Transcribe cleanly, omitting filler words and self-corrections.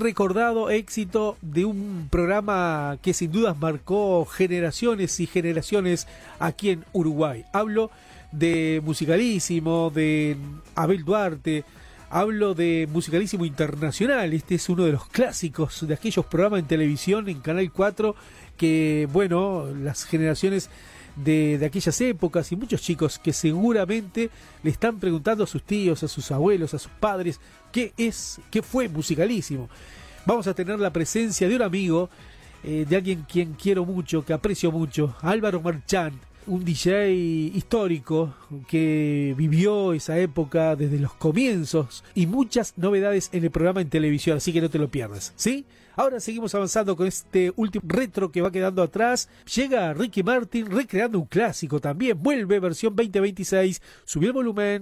recordado éxito de un programa que sin dudas marcó generaciones y generaciones aquí en Uruguay. Hablo de Musicalísimo, de Abel Duarte, hablo de Musicalísimo Internacional. Este es uno de los clásicos de aquellos programas en televisión en Canal 4 que, bueno, las generaciones de aquellas épocas y muchos chicos que seguramente le están preguntando a sus tíos, a sus abuelos, a sus padres, qué fue Musicalísimo. Vamos a tener la presencia de un amigo, de alguien quien quiero mucho, que aprecio mucho, Álvaro Marchand, un DJ histórico que vivió esa época desde los comienzos y muchas novedades en el programa en televisión, así que no te lo pierdas, ¿sí? Ahora seguimos avanzando con este último retro que va quedando atrás. Llega Ricky Martin recreando un clásico también, vuelve versión 2026, subió el volumen.